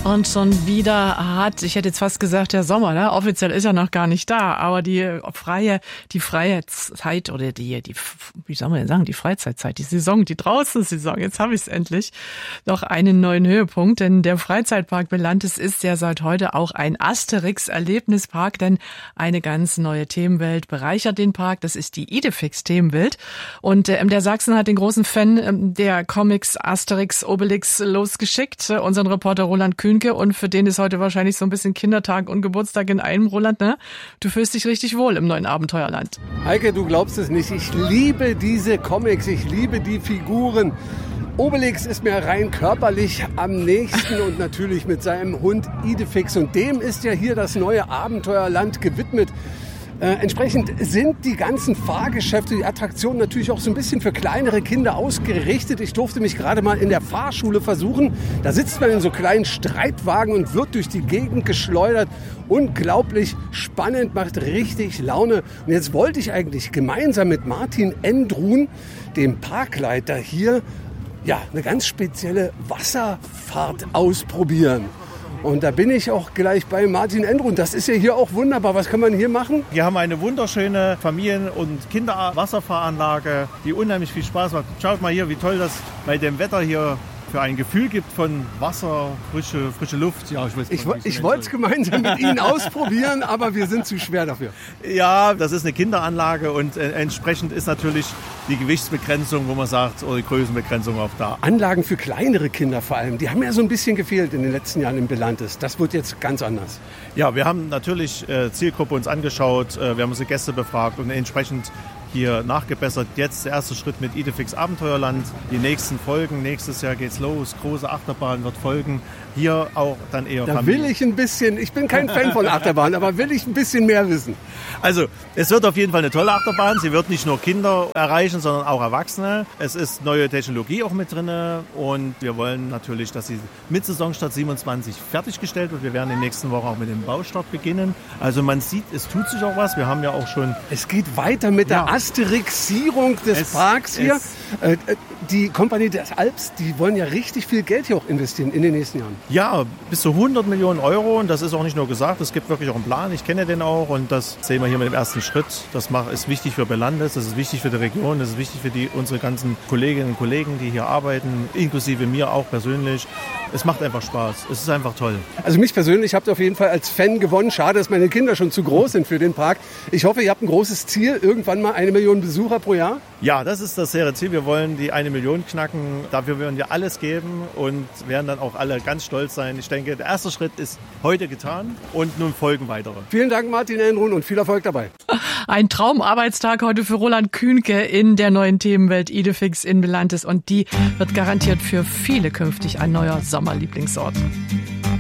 Und schon wieder ich hätte jetzt fast gesagt, der Sommer, ne? Offiziell ist er noch gar nicht da, aber die freie Zeit oder wie soll man denn sagen, die Freizeitzeit, die Saison, die Draußensaison, jetzt habe ich es endlich, noch einen neuen Höhepunkt, denn der Freizeitpark Belantes ist ja seit heute auch ein Asterix-Erlebnispark, denn eine ganz neue Themenwelt bereichert den Park, das ist die Idefix-Themenwelt und der Sachsen hat den großen Fan der Comics Asterix, Obelix losgeschickt, unseren Reporter Roland Kühnke, und für den ist heute wahrscheinlich so ein bisschen Kindertag und Geburtstag in einem, Roland, ne? Du fühlst dich richtig wohl im neuen Abenteuerland. Heike, du glaubst es nicht. Ich liebe diese Comics, ich liebe die Figuren. Obelix ist mir rein körperlich am nächsten und natürlich mit seinem Hund Idefix. Und dem ist ja hier das neue Abenteuerland gewidmet. Entsprechend sind die ganzen Fahrgeschäfte, die Attraktionen natürlich auch so ein bisschen für kleinere Kinder ausgerichtet. Ich durfte mich gerade mal in der Fahrschule versuchen. Da sitzt man in so kleinen Streitwagen und wird durch die Gegend geschleudert. Unglaublich spannend, macht richtig Laune. Und jetzt wollte ich eigentlich gemeinsam mit Martin Endrun, dem Parkleiter hier, eine ganz spezielle Wasserfahrt ausprobieren. Und da bin ich auch gleich bei Martin Endrun. Das ist ja hier auch wunderbar. Was kann man hier machen? Wir haben eine wunderschöne Familien- und Kinderwasserfahranlage, die unheimlich viel Spaß macht. Schaut mal hier, wie toll das bei dem Wetter hier für ein Gefühl gibt von Wasser, frische Luft. Ja, ich wollte es gemeinsam mit Ihnen ausprobieren, aber wir sind zu schwer dafür. Ja, das ist eine Kinderanlage und entsprechend ist natürlich die Gewichtsbegrenzung, wo man sagt, oder die Größenbegrenzung auch da. Anlagen für kleinere Kinder vor allem, die haben ja so ein bisschen gefehlt in den letzten Jahren im Belantes. Das wird jetzt ganz anders. Ja, wir haben natürlich Zielgruppe uns angeschaut, wir haben unsere Gäste befragt und entsprechend hier nachgebessert. Jetzt der erste Schritt mit Idefix Abenteuerland. Die nächsten Folgen, nächstes Jahr geht's los. Große Achterbahn wird folgen. Hier auch dann eher Da Familie. will ich ein bisschen, ich bin kein Fan von Achterbahn, aber will ich ein bisschen mehr wissen. Also, es wird auf jeden Fall eine tolle Achterbahn. Sie wird nicht nur Kinder erreichen, sondern auch Erwachsene. Es ist neue Technologie auch mit drin und wir wollen natürlich, dass sie mit Saisonstart 27 fertiggestellt wird. Wir werden in den nächsten Wochen auch mit dem Baustart beginnen. Also man sieht, es tut sich auch was. Wir haben ja auch schon... Es geht weiter mit der Asterixierung des Parks hier. Die Kompanie des Alps, die wollen ja richtig viel Geld hier auch investieren in den nächsten Jahren. Ja, bis zu 100 Millionen Euro und das ist auch nicht nur gesagt, es gibt wirklich auch einen Plan, ich kenne den auch und das sehen wir hier mit dem ersten Schritt. Das ist wichtig für Belantes, das ist wichtig für die Region, das ist wichtig für unsere ganzen Kolleginnen und Kollegen, die hier arbeiten, inklusive mir auch persönlich. Es macht einfach Spaß, es ist einfach toll. Also mich persönlich habt ihr auf jeden Fall als Fan gewonnen. Schade, dass meine Kinder schon zu groß sind für den Park. Ich hoffe, ihr habt ein großes Ziel, irgendwann mal 1 Million Besucher pro Jahr. Ja, das ist das hehre Ziel. Wir wollen die 1 Million knacken. Dafür werden wir alles geben und werden dann auch alle ganz stolz sein. Ich denke, der erste Schritt ist heute getan und nun folgen weitere. Vielen Dank, Martin Endrun, und viel Erfolg dabei. Ein Traumarbeitstag heute für Roland Kühnke in der neuen Themenwelt Idefix in Belantes und die wird garantiert für viele künftig ein neuer Sommerlieblingsort.